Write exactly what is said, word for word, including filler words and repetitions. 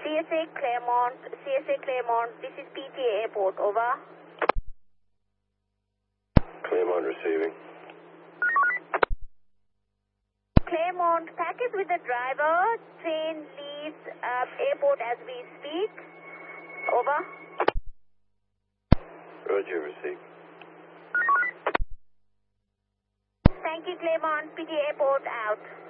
C S A Claremont, C S A Claremont, this is P T A Airport, over. Claremont receiving. Claremont, package with the driver, train leaves uh, airport as we speak, over. Roger, received. Thank you, Claremont, P T A Airport out.